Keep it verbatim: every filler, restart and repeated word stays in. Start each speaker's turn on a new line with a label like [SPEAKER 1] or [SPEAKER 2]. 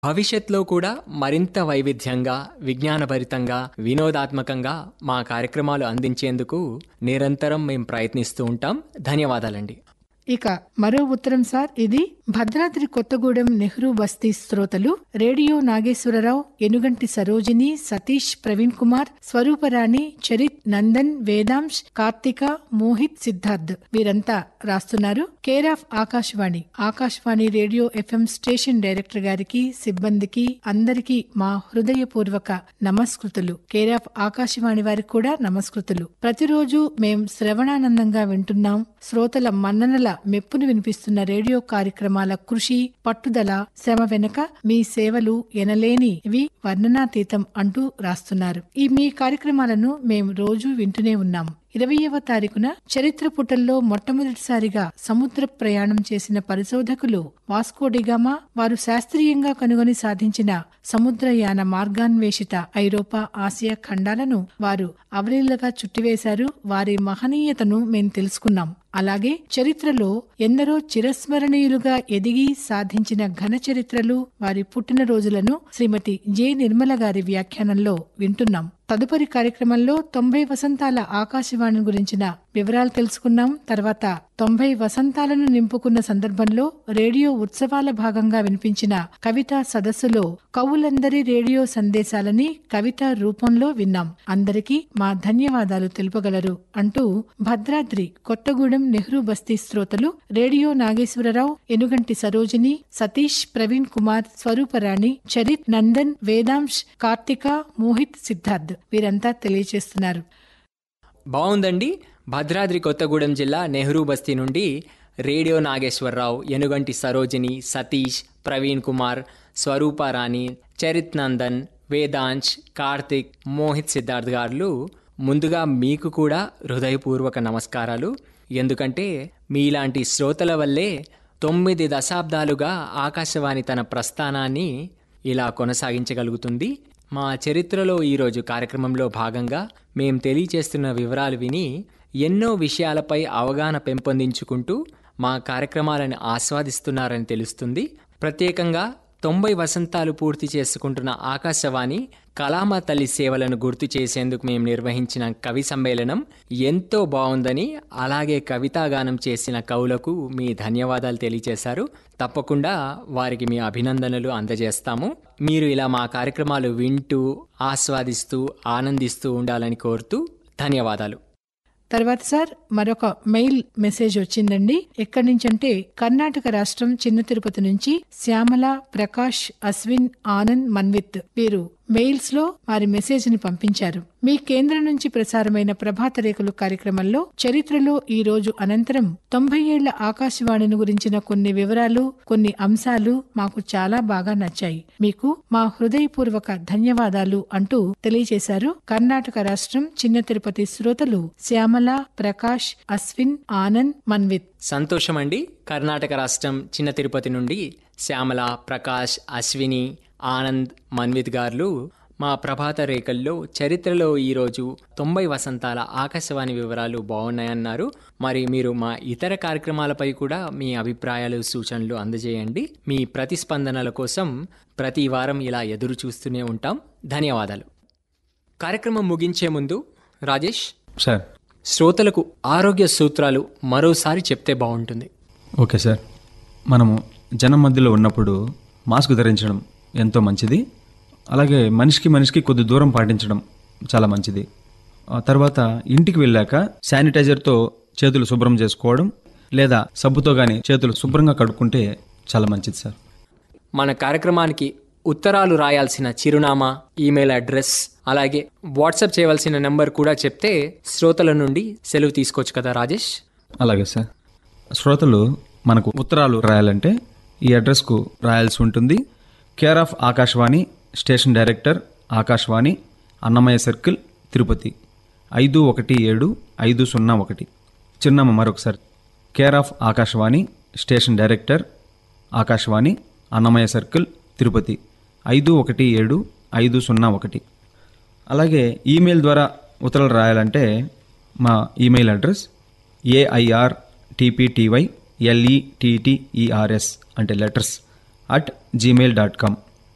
[SPEAKER 1] భవిష్యత్తులో కూడా మరింత వైవిధ్యంగా, విజ్ఞానభరితంగా, వినోదాత్మకంగా మా కార్యక్రమాలు అందించేందుకు నిరంతరం మేము ప్రయత్నిస్తూ ఉంటాం. ధన్యవాదాలండి.
[SPEAKER 2] ఇక మరో ఉత్తరం సార్. ఇది భద్రాద్రి కొత్తగూడెం నెహ్రూ బస్తీ శ్రోతలు రేడియో నాగేశ్వరరావు, ఎనుగంటి సరోజిని, సతీష్, ప్రవీణ్ కుమార్, స్వరూపరాణి, చరిత్, నందన్, వేదాంశ్, కార్తిక, మోహిత్, సిద్ధార్థ్ వీరంతా రాస్తున్నారు. Care of Akashvani Akashvani radio FM station director గారికి, సిబ్బందికి అందరికీ మా హృదయపూర్వక నమస్కృతులు. కేర్ ఆఫ్ ఆకాశవాణి వారికి కూడా నమస్కృతులు. ప్రతిరోజు మేం శ్రవణానందంగా వింటున్నాం. శ్రోతల మన్ననల మెప్పును వినిపిస్తున్న రేడియో కార్యక్రమాల కృషి, పట్టుదల, శ్రమ వెనుక మీ సేవలు ఎనలేనివి, వర్ణనాతీతం అంటూ రాస్తున్నారు. ఈ మీ కార్యక్రమాలను మేం రోజూ వింటూనే ఉన్నాం. ఇరవయవ తారీఖున చరిత్ర పుటల్లో మొట్టమొదటిసారిగా సముద్ర ప్రయాణం చేసిన పరిశోధకులు వాస్కోడిగామా వారు శాస్త్రీయంగా కనుగొని సాధించిన సముద్రయాన మార్గాన్వేషిత ఐరోపా, ఆసియా ఖండాలను వారు అవలీలగా చుట్టివేశారు. వారి మహనీయతను మేం తెలుసుకున్నాం. అలాగే చరిత్రలో ఎందరో చిరస్మరణీయులుగా ఎదిగి సాధించిన ఘన చరిత్రలు, వారి పుట్టినరోజులను శ్రీమతి జె నిర్మల గారి వ్యాఖ్యానంలో వింటున్నాం. తదుపరి కార్యక్రమంలో తొంభై వసంతాల ఆకాశవాణి గురించిన వివరాలు తెలుసుకున్నాం. తర్వాత తొంభై వసంతాలను నింపుకున్న సందర్భంలో రేడియో ఉత్సవాల భాగంగా వినిపించిన కవితా సదస్సులో కవులందరి రేడియో సందేశాలని కవితా రూపంలో విన్నాం. అందరికీ మా ధన్యవాదాలు తెలుపగలరు అంటూ భద్రాద్రి కొత్తగూడెం నెహ్రూ బస్తీ శ్రోతలు రేడియో నాగేశ్వరరావు, ఎనుగంటి సరోజిని, సతీష్, ప్రవీణ్ కుమార్, స్వరూపరాణి, చరిత్, నందన్, వేదాంశ్, కార్తిక, మోహిత్, సిద్ధార్థ్ వీరంతా తెలియజేస్తున్నారు.
[SPEAKER 1] బాగుందండి. భద్రాద్రి కొత్తగూడెం జిల్లా నెహ్రూ బస్తీ నుండి రేడియో నాగేశ్వరరావు, ఎనుగంటి సరోజిని, సతీష్, ప్రవీణ్ కుమార్, స్వరూపరాణి, చరిత్, నందన్, వేదాంశ్, కార్తిక్, మోహిత్, సిద్ధార్థ్ గారు ముందుగా మీకు కూడా హృదయపూర్వక నమస్కారాలు. ఎందుకంటే మీలాంటి శ్రోతల వల్లే తొమ్మిది దశాబ్దాలుగా ఆకాశవాణి తన ప్రస్థానాన్ని ఇలా కొనసాగించగలుగుతుంది. మా చరిత్రలో ఈరోజు కార్యక్రమంలో భాగంగా మేం తెలియచేస్తున్న వివరాలు విని ఎన్నో విషయాలపై అవగాహన పెంపొందించుకుంటూ మా కార్యక్రమాలను ఆస్వాదిస్తున్నారని తెలుస్తుంది. ప్రత్యేకంగా తొంభై వసంతాలు పూర్తి చేసుకుంటున్న ఆకాశవాణి కళామ తల్లి సేవలను గుర్తు చేసేందుకు మేము నిర్వహించిన కవి సమ్మేళనం ఎంతో బాగుందని, అలాగే కవితాగానం చేసిన కవులకు మీ ధన్యవాదాలు తెలియజేశారు. తప్పకుండా వారికి మీ అభినందనలు అందజేస్తాము. మీరు ఇలా మా కార్యక్రమాలు వింటూ, ఆస్వాదిస్తూ, ఆనందిస్తూ ఉండాలని కోరుతూ ధన్యవాదాలు.
[SPEAKER 2] తర్వాత సార్ మరొక మెయిల్ మెసేజ్ వచ్చిందండి. ఎక్కడి నుంచి అంటే కర్ణాటక రాష్ట్రం చిన్న తిరుపతి నుంచి శ్యామల, ప్రకాష్, అశ్విన్, ఆనంద్, మన్విత్ వీరు మెయిల్స్ లో వారి మెసేజ్ ని పంపించారు. మీ కేంద్రం నుంచి ప్రసారమైన ప్రభాత రేఖలు కార్యక్రమంలో చరిత్రలో ఈ రోజు అనంతరం తొంభై ఏళ్ల ఆకాశవాణిని గురించిన కొన్ని వివరాలు, కొన్ని అంశాలు మాకు చాలా బాగా నచ్చాయి. మీకు మా హృదయపూర్వక ధన్యవాదాలు అంటూ తెలియజేశారు. కర్ణాటక రాష్ట్రం చిన్న తిరుపతి శ్రోతలు శ్యామల, ప్రకాష్, అశ్విన్, ఆనంద్, మన్విత్.
[SPEAKER 1] సంతోషమండి. కర్ణాటక రాష్ట్రం చిన్న తిరుపతి నుండి శ్యామల, ప్రకాష్, అశ్విని, ఆనంద్, మన్విత్ గారు మా ప్రభాత రేఖల్లో చరిత్రలో ఈరోజు తొంభై వసంతాల ఆకాశవాణి వివరాలు బాగున్నాయన్నారు. మరి మీరు మా ఇతర కార్యక్రమాలపై కూడా మీ అభిప్రాయాలు, సూచనలు అందజేయండి. మీ ప్రతిస్పందనల కోసం ప్రతి వారం ఇలా ఎదురు చూస్తూనే ఉంటాం. ధన్యవాదాలు. కార్యక్రమం ముగించే ముందు రాజేష్
[SPEAKER 3] సార్,
[SPEAKER 1] శ్రోతలకు ఆరోగ్య సూత్రాలు మరోసారి చెప్తే బాగుంటుంది.
[SPEAKER 3] Okay sir. మనము జనం మధ్యలో ఉన్నప్పుడు మాస్క్ ధరించడం ఎంతో మంచిది. అలాగే మనిషికి మనిషికి కొద్ది దూరం పాటించడం చాలా మంచిది. ఆ తర్వాత ఇంటికి వెళ్ళాక శానిటైజర్తో చేతులు శుభ్రం చేసుకోవడం, లేదా సబ్బుతో కానీ చేతులు శుభ్రంగా కడుక్కుంటే చాలా మంచిది సార్.
[SPEAKER 1] మన కార్యక్రమానికి ఉత్తరాలు రాయాల్సిన చిరునామా, ఈమెయిల్ అడ్రస్, అలాగే వాట్సాప్ చేయవలసిన నెంబర్ కూడా చెప్తే శ్రోతల నుండి సెలవు తీసుకోవచ్చు కదా రాజేష్?
[SPEAKER 3] అలాగే సార్. శ్రోతలు మనకు ఉత్తరాలు రాయాలంటే ఈ అడ్రస్కు రాయాల్సి ఉంటుంది. Care of Akashvani, station director, Akashvani, Annamayya circle, Tirupati ఐదు ఒకటి ఏడు ఐదు సున్నా ఒకటి. చిరునామా మరొకసారి. Care of Akashvani, station director, Akashvani, Annamayya circle, Tirupati ఐదు ఒకటి ఏడు ఐదు సున్నా ఒకటి. అలాగే ఈమెయిల్ ద్వారా ఉత్తరాలు రాయాలంటే మా email address AIR TPTY LETTERS అంటే letters at Gmail dot com.